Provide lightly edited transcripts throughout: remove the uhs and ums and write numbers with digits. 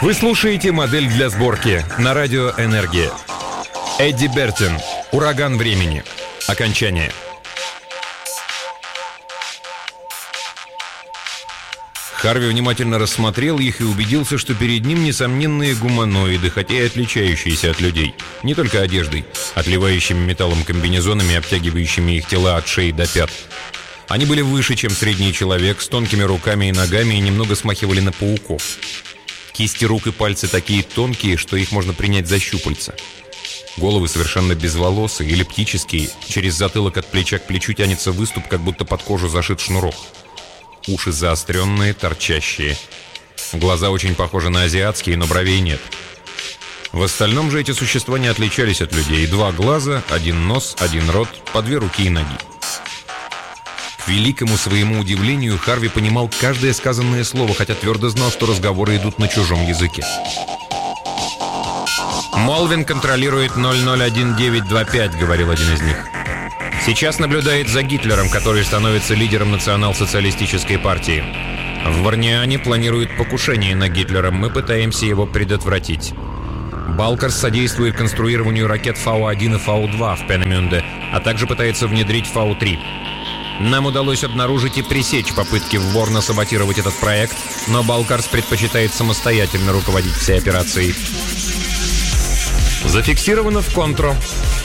Вы слушаете «Модель для сборки» на радио «Энергия». Эдди Бертин. «Ураган времени». Окончание. Харви внимательно рассмотрел их и убедился, что перед ним несомненные гуманоиды, хотя и отличающиеся от людей. Не только одеждой, отливающими металлом комбинезонами, обтягивающими их тела от шеи до пят. Они были выше, чем средний человек, с тонкими руками и ногами и немного смахивали на пауков. Кисти рук и пальцы такие тонкие, что их можно принять за щупальца. Головы совершенно безволосые, эллиптические. Через затылок от плеча к плечу тянется выступ, как будто под кожу зашит шнурок. Уши заостренные, торчащие. Глаза очень похожи на азиатские, но бровей нет. В остальном же эти существа не отличались от людей. 2 глаза, 1 нос, 1 рот, по 2 руки и ноги. К великому своему удивлению, Харви понимал каждое сказанное слово, хотя твердо знал, что разговоры идут на чужом языке. «Молвин контролирует 001925», — говорил один из них. «Сейчас наблюдает за Гитлером, который становится лидером национал-социалистической партии. В Варниане планирует покушение на Гитлера. Мы пытаемся его предотвратить. Балкарс содействует конструированию ракет Фау-1 и Фау-2 в Пенемюнде, а также пытается внедрить Фау-3. Нам удалось обнаружить и пресечь попытки Ворна саботировать этот проект, но Балкарс предпочитает самостоятельно руководить всей операцией. Зафиксировано в Контро.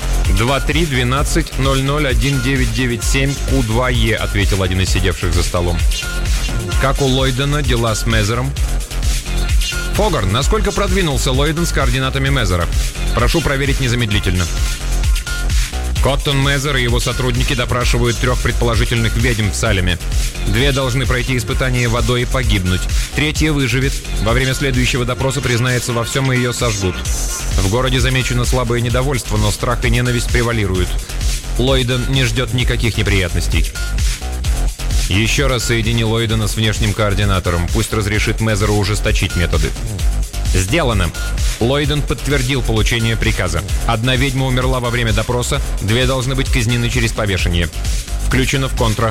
2312-001997 Q2E, ответил один из сидевших за столом. Как у Лойдена дела с Мезером? Фогарн, насколько продвинулся Лойден с координатами Мезера? Прошу проверить незамедлительно. Коттон Мезер и его сотрудники допрашивают 3 предположительных ведьм в Салеме. 2 должны пройти испытание водой и погибнуть. 3 выживет. Во время следующего допроса признается во всем, и ее сожгут. В городе замечено слабое недовольство, но страх и ненависть превалируют. Лойден не ждет никаких неприятностей. Еще раз соедини Лойдена с внешним координатором. Пусть разрешит Мезеру ужесточить методы. Сделано. Лойден подтвердил получение приказа. 1 ведьма умерла во время допроса, 2 должны быть казнены через повешение. Включено в Контро.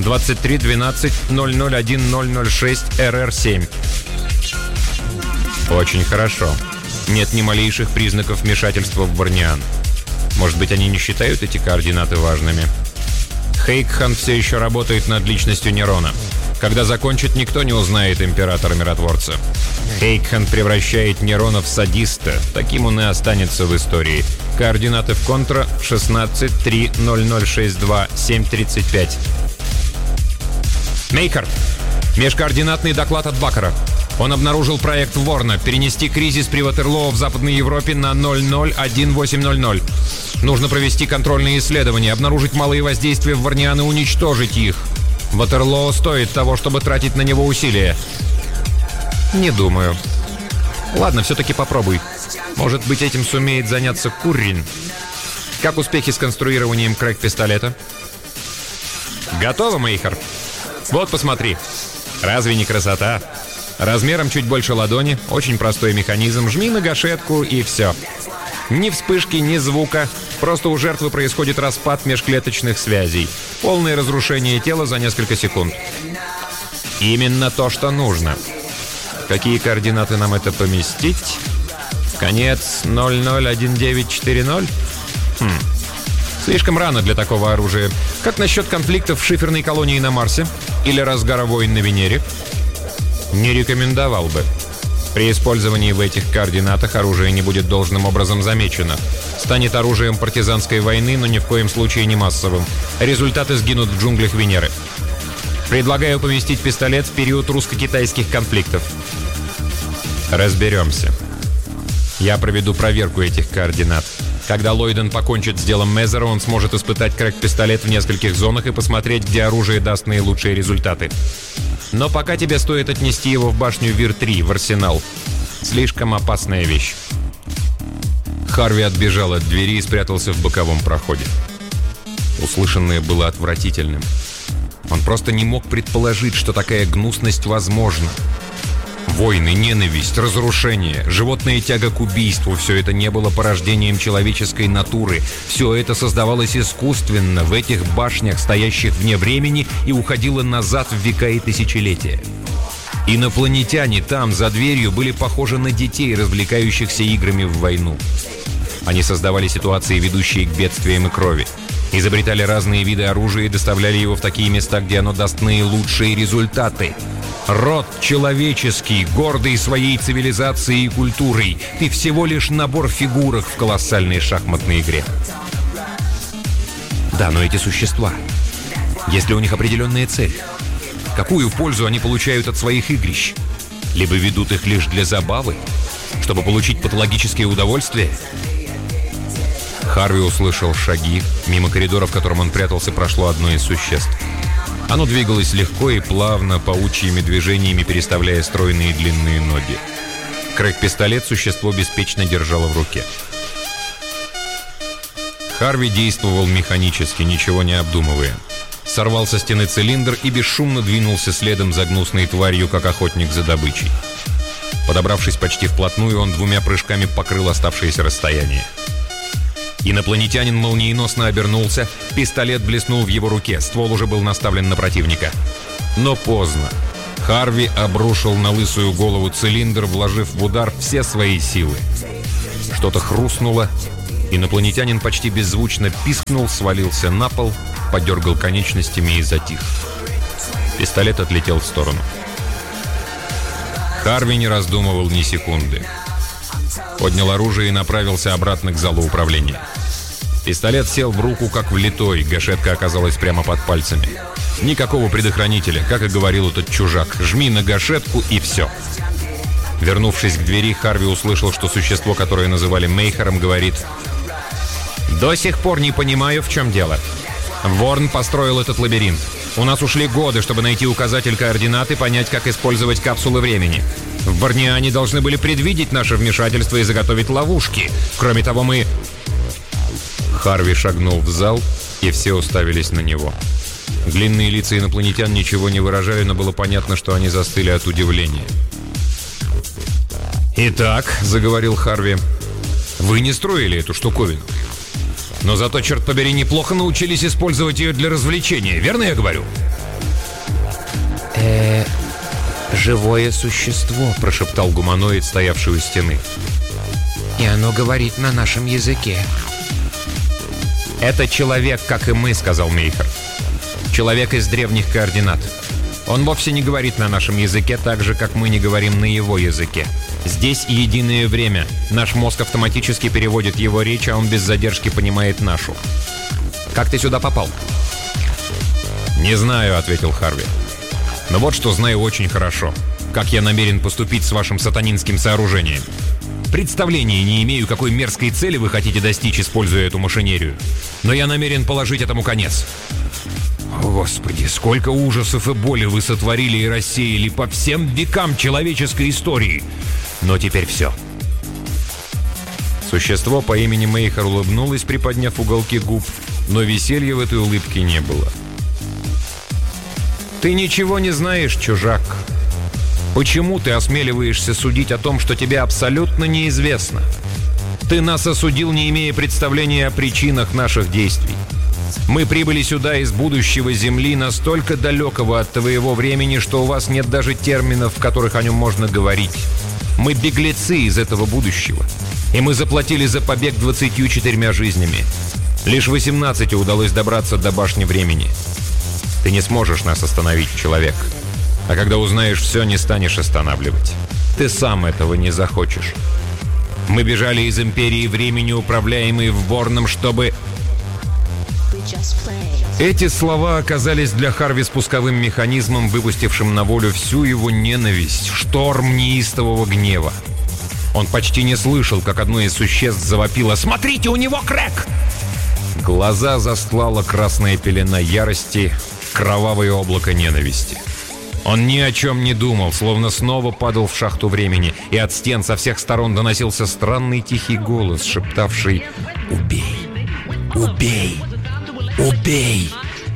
2312-001006 РР-7. Очень хорошо. Нет ни малейших признаков вмешательства в Варниан. Может быть, они не считают эти координаты важными? Хейкхан все еще работает над личностью Нерона. Когда закончит, никто не узнает императора-миротворца. Хейкхан превращает Нерона в садиста. Таким он и останется в истории. Координаты в Контро 16-3-0062-735. Мейкер. Межкоординатный доклад от Бакара. Он обнаружил проект Ворна перенести кризис при Ватерлоо в Западной Европе на 001800. Нужно провести контрольные исследования, обнаружить малые воздействия в Варниан и уничтожить их. Ватерлоо стоит того, чтобы тратить на него усилия. Не думаю. Ладно, все-таки попробуй. Может быть, этим сумеет заняться Куррин. Как успехи с конструированием крэк-пистолета? Готово, Мейхер? Вот, посмотри. Разве не красота? Размером чуть больше ладони, очень простой механизм. Жми на гашетку и все. Ни вспышки, ни звука. Просто у жертвы происходит распад межклеточных связей. Полное разрушение тела за несколько секунд. Именно то, что нужно. Какие координаты нам это поместить? Конец 001940? Слишком рано для такого оружия. Как насчет конфликтов в шиферной колонии на Марсе? Или разгара войн на Венере? Не рекомендовал бы. При использовании в этих координатах оружие не будет должным образом замечено. Станет оружием партизанской войны, но ни в коем случае не массовым. Результаты сгинут в джунглях Венеры. Предлагаю поместить пистолет в период русско-китайских конфликтов. Разберемся. Я проведу проверку этих координат. Когда Лойден покончит с делом Мезера, он сможет испытать крэк-пистолет в нескольких зонах и посмотреть, где оружие даст наилучшие результаты. Но пока тебе стоит отнести его в башню Вир-3, в арсенал. Слишком опасная вещь. Харви отбежал от двери и спрятался в боковом проходе. Услышанное было отвратительным. Он просто не мог предположить, что такая гнусность возможна. Войны, ненависть, разрушение, животная тяга к убийству — все это не было порождением человеческой натуры. Все это создавалось искусственно в этих башнях, стоящих вне времени, и уходило назад в века и тысячелетия. Инопланетяне там, за дверью, были похожи на детей, развлекающихся играми в войну. Они создавали ситуации, ведущие к бедствиям и крови. Изобретали разные виды оружия и доставляли его в такие места, где оно даст наилучшие результаты. Род человеческий, гордый своей цивилизацией и культурой. Ты всего лишь набор фигурок в колоссальной шахматной игре. Да, но эти существа, если у них определенная цель, какую пользу они получают от своих игрищ? Либо ведут их лишь для забавы, чтобы получить патологическое удовольствие? Харви услышал шаги. Мимо коридора, в котором он прятался, прошло одно из существ. Оно двигалось легко и плавно, паучьими движениями переставляя стройные длинные ноги. Крэк-пистолет существо беспечно держало в руке. Харви действовал механически, ничего не обдумывая. Сорвал со стены цилиндр и бесшумно двинулся следом за гнусной тварью, как охотник за добычей. Подобравшись почти вплотную, он 2 прыжками покрыл оставшееся расстояние. Инопланетянин молниеносно обернулся, пистолет блеснул в его руке, ствол уже был наставлен на противника. Но поздно. Харви обрушил на лысую голову цилиндр, вложив в удар все свои силы. Что-то хрустнуло, инопланетянин почти беззвучно пискнул, свалился на пол, подергал конечностями и затих. Пистолет отлетел в сторону. Харви не раздумывал ни секунды. Поднял оружие и направился обратно к залу управления. Пистолет сел в руку, как влитой, гашетка оказалась прямо под пальцами. Никакого предохранителя, как и говорил этот чужак. Жми на гашетку и все. Вернувшись к двери, Харви услышал, что существо, которое называли Мейхером, говорит: «До сих пор не понимаю, в чем дело. Ворн построил этот лабиринт. У нас ушли годы, чтобы найти указатель координат и понять, как использовать капсулы времени. В Борниане должны были предвидеть наше вмешательство и заготовить ловушки. Кроме того, мы...» Харви шагнул в зал, и все уставились на него. Длинные лица инопланетян ничего не выражали, но было понятно, что они застыли от удивления. «Итак», — заговорил Харви, — «вы не строили эту штуковину. Но зато, черт побери, неплохо научились использовать ее для развлечения. Верно я говорю?» «Живое существо», — прошептал гуманоид, стоявший у стены. «И оно говорит на нашем языке». «Это человек, как и мы», — сказал Мейхер. «Человек из древних координат. Он вовсе не говорит на нашем языке так же, как мы не говорим на его языке. Здесь единое время. Наш мозг автоматически переводит его речь, а он без задержки понимает нашу. Как ты сюда попал?» «Не знаю», — ответил Харви. «Но вот что знаю очень хорошо. Как я намерен поступить с вашим сатанинским сооружением. Представления не имею, какой мерзкой цели вы хотите достичь, используя эту машинерию. Но я намерен положить этому конец». Господи, сколько ужасов и боли вы сотворили и рассеяли по всем векам человеческой истории. Но теперь все. Существо по имени Мейхер улыбнулось, приподняв уголки губ, но веселья в этой улыбке не было. «Ты ничего не знаешь, чужак. Почему ты осмеливаешься судить о том, что тебе абсолютно неизвестно? Ты нас осудил, не имея представления о причинах наших действий. Мы прибыли сюда из будущего Земли, настолько далекого от твоего времени, что у вас нет даже терминов, в которых о нем можно говорить. Мы беглецы из этого будущего, и мы заплатили за побег 24 жизнями. Лишь 18 удалось добраться до башни времени. Ты не сможешь нас остановить, человек. А когда узнаешь все, не станешь останавливать. Ты сам этого не захочешь. Мы бежали из Империи времени, управляемой Ворном, чтобы...» Эти слова оказались для Харви спусковым механизмом, выпустившим на волю всю его ненависть, шторм неистового гнева. Он почти не слышал, как одно из существ завопило: «Смотрите, у него крэк!» Глаза застлала красная пелена ярости, кровавое облако ненависти. Он ни о чем не думал, словно снова падал в шахту времени, и от стен со всех сторон доносился странный тихий голос, шептавший: «Убей! Убей! Убей!»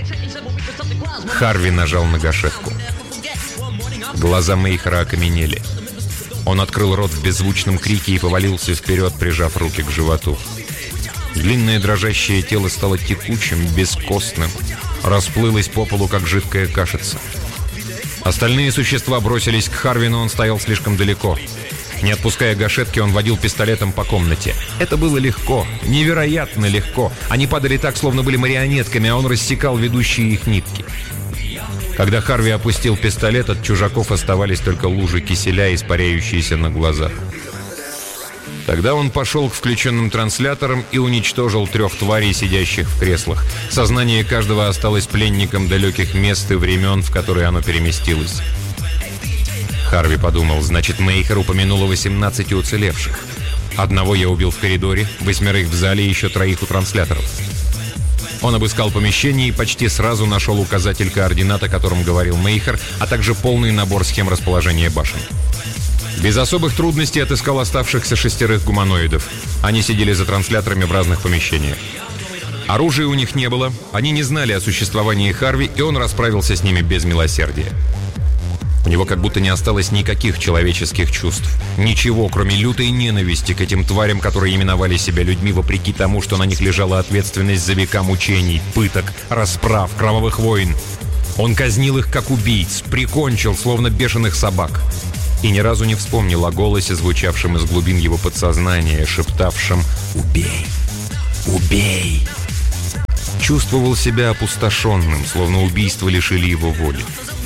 Харви нажал на гашетку. Глаза Мейхера окаменели. Он открыл рот в беззвучном крике и повалился вперед, прижав руки к животу. Длинное дрожащее тело стало текучим, бескостным, расплылось по полу, как жидкая кашица. Остальные существа бросились к Харви, но он стоял слишком далеко. Не отпуская гашетки, он водил пистолетом по комнате. Это было легко, невероятно легко. Они падали так, словно были марионетками, а он рассекал ведущие их нитки. Когда Харви опустил пистолет, от чужаков оставались только лужи киселя, испаряющиеся на глазах. Тогда он пошел к включенным трансляторам и уничтожил 3 тварей, сидящих в креслах. Сознание каждого осталось пленником далеких мест и времен, в которые оно переместилось. Харви подумал, значит, Мейхер упомянула 18 уцелевших. Одного я убил в коридоре, 8 в зале и еще 3 у трансляторов. Он обыскал помещение и почти сразу нашел указатель координат, о котором говорил Мейхер, а также полный набор схем расположения башен. Без особых трудностей отыскал оставшихся 6 гуманоидов. Они сидели за трансляторами в разных помещениях. Оружия у них не было, они не знали о существовании Харви, и он расправился с ними без милосердия. У него как будто не осталось никаких человеческих чувств. Ничего, кроме лютой ненависти к этим тварям, которые именовали себя людьми, вопреки тому, что на них лежала ответственность за века мучений, пыток, расправ, кровавых войн. Он казнил их как убийц, прикончил, словно бешеных собак. И ни разу не вспомнил о голосе, звучавшем из глубин его подсознания, шептавшем «Убей! Убей!». Чувствовал себя опустошенным, словно убийства лишили его воли.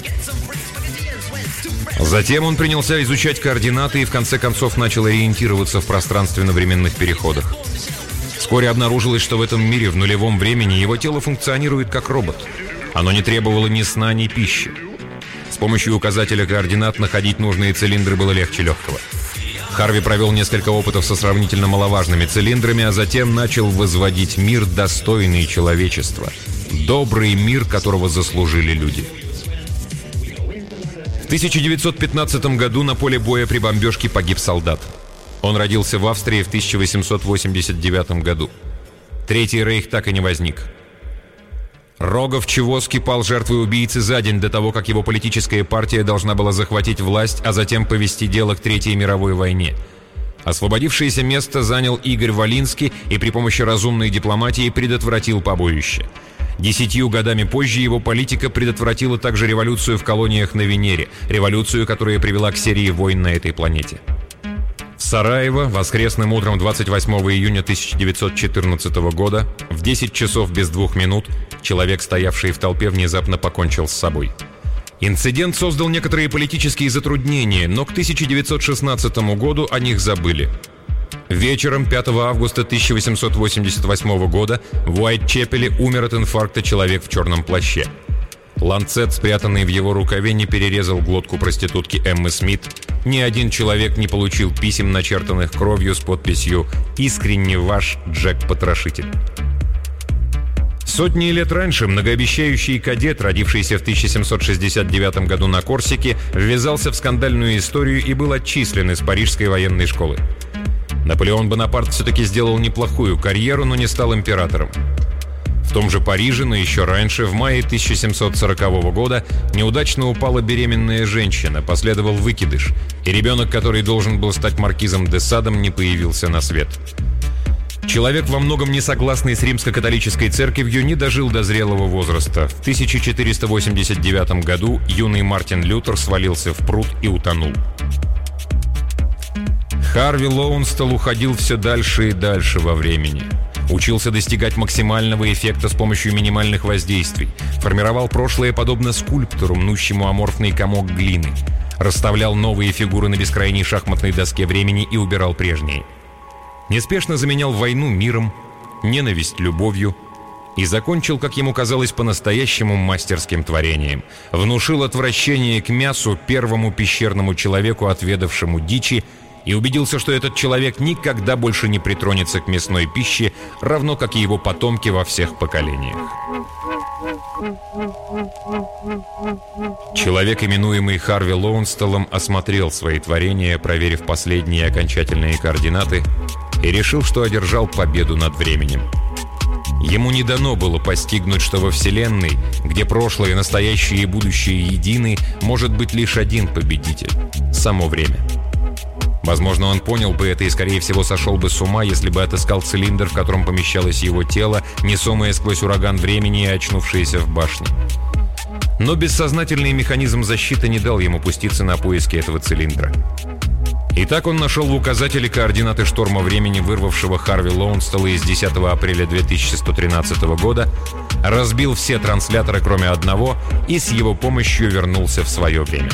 Затем он принялся изучать координаты и в конце концов начал ориентироваться в пространственно-временных переходах. Вскоре обнаружилось, что в этом мире в нулевом времени его тело функционирует как робот. Оно не требовало ни сна, ни пищи. С помощью указателя координат находить нужные цилиндры было легче легкого. Харви провел несколько опытов со сравнительно маловажными цилиндрами, а затем начал возводить мир, достойный человечества. Добрый мир, которого заслужили люди. В 1915 году на поле боя при бомбежке погиб солдат. Он родился в Австрии в 1889 году. Третий рейх так и не возник. Рогов Чевоски пал жертвой убийцы за день до того, как его политическая партия должна была захватить власть, а затем повести дело к Третьей мировой войне. Освободившееся место занял Игорь Волинский и при помощи разумной дипломатии предотвратил побоище. 10 годами позже его политика предотвратила также революцию в колониях на Венере, революцию, которая привела к серии войн на этой планете. В Сараево воскресным утром 28 июня 1914 года в 10 часов без 2 минут человек, стоявший в толпе, внезапно покончил с собой. Инцидент создал некоторые политические затруднения, но к 1916 году о них забыли. Вечером 5 августа 1888 года в Уайтчепеле умер от инфаркта человек в черном плаще. Ланцет, спрятанный в его рукаве, не перерезал глотку проститутки Эммы Смит. Ни один человек не получил писем, начертанных кровью с подписью «Искренне ваш Джек-потрошитель». Сотни лет раньше многообещающий кадет, родившийся в 1769 году на Корсике, ввязался в скандальную историю и был отчислен из Парижской военной школы. Наполеон Бонапарт все-таки сделал неплохую карьеру, но не стал императором. В том же Париже, но еще раньше, в мае 1740 года, неудачно упала беременная женщина, последовал выкидыш, и ребенок, который должен был стать маркизом де Садом, не появился на свет. Человек, во многом не согласный с римско-католической церковью, не дожил до зрелого возраста. В 1489 году юный Мартин Лютер свалился в пруд и утонул. Харви Лоунстелл уходил все дальше и дальше во времени. Учился достигать максимального эффекта с помощью минимальных воздействий. Формировал прошлое подобно скульптору, мнущему аморфный комок глины. Расставлял новые фигуры на бескрайней шахматной доске времени и убирал прежние. Неспешно заменял войну миром, ненависть любовью и закончил, как ему казалось, по-настоящему мастерским творением. Внушил отвращение к мясу первому пещерному человеку, отведавшему дичи, и убедился, что этот человек никогда больше не притронется к мясной пище, равно как и его потомки во всех поколениях. Человек, именуемый Харви Лоунстеллом, осмотрел свои творения, проверив последние окончательные координаты, и решил, что одержал победу над временем. Ему не дано было постигнуть, что во Вселенной, где прошлое, настоящее и будущее едины, может быть лишь один победитель – само время. Возможно, он понял бы это и, скорее всего, сошел бы с ума, если бы отыскал цилиндр, в котором помещалось его тело, несомое сквозь ураган времени и очнувшееся в башне. Но бессознательный механизм защиты не дал ему пуститься на поиски этого цилиндра. И так он нашел в указателе координаты шторма времени, вырвавшего Харви Лоунстелла из 10 апреля 2113 года, разбил все трансляторы, кроме одного, и с его помощью вернулся в свое время.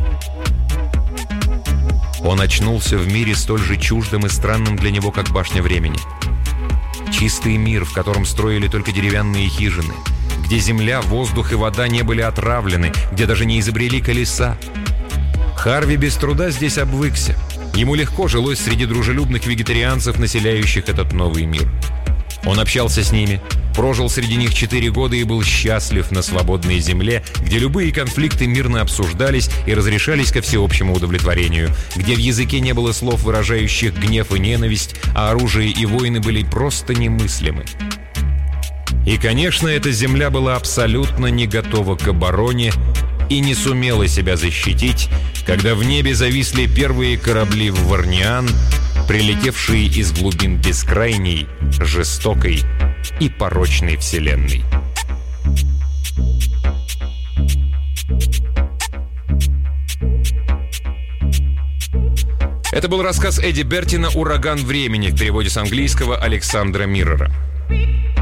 Он очнулся в мире столь же чуждым и странным для него, как башня времени. Чистый мир, в котором строили только деревянные хижины, где земля, воздух и вода не были отравлены, где даже не изобрели колеса. Харви без труда здесь обвыкся. Ему легко жилось среди дружелюбных вегетарианцев, населяющих этот новый мир. Он общался с ними, прожил среди них 4 года и был счастлив на свободной земле, где любые конфликты мирно обсуждались и разрешались ко всеобщему удовлетворению, где в языке не было слов, выражающих гнев и ненависть, а оружие и войны были просто немыслимы. И, конечно, эта земля была абсолютно не готова к обороне и не сумела себя защитить, когда в небе зависли первые корабли в Варниан, прилетевшие из глубин бескрайней, жестокой и порочной вселенной. Это был рассказ Эдди Бертина «Ураган времени» в переводе с английского Александра Миррера.